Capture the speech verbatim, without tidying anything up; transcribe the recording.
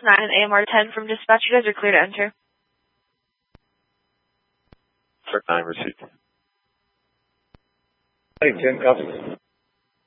nine and A M R ten from dispatch. You guys are clear to enter. Truck nine received. Hey, ten, copy.